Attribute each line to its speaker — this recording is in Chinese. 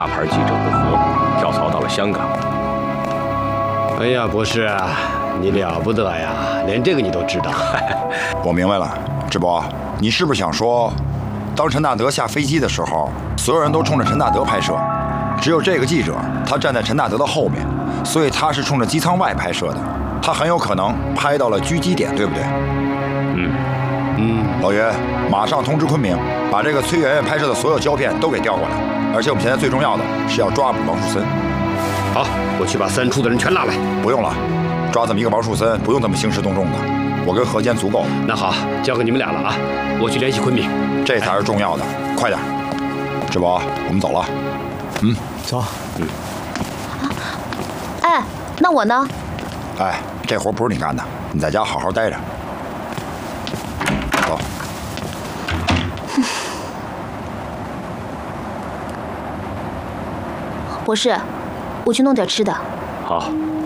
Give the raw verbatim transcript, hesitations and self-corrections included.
Speaker 1: 大牌记者不和，跳槽到了香港。
Speaker 2: 哎呀，博士，你了不得呀，连这个你都知道。
Speaker 3: 我明白了，智博，你是不是想说，当陈大德下飞机的时候，所有人都冲着陈大德拍摄，只有这个记者他站在陈大德的后面，所以他是冲着机舱外拍摄的，他很有可能拍到了狙击点，对不对？
Speaker 1: 嗯
Speaker 3: 嗯，老袁，马上通知昆明，把这个崔媛媛拍摄的所有胶片都给调过来。而且我们现在最重要的是要抓捕王树森。
Speaker 2: 好，我去把三处的人全拉来。
Speaker 3: 不用了，抓这么一个王树森不用这么兴师动众的，我跟何坚足够。
Speaker 2: 那好，交给你们俩了啊，我去联系昆明，
Speaker 3: 这才是重要的，快点。志博，我们走了。嗯，
Speaker 2: 走。嗯。
Speaker 4: 哎，那我呢？
Speaker 3: 哎，这活不是你干的，你在家好好待着。走。
Speaker 4: 博士，我去弄点吃的。
Speaker 1: 好。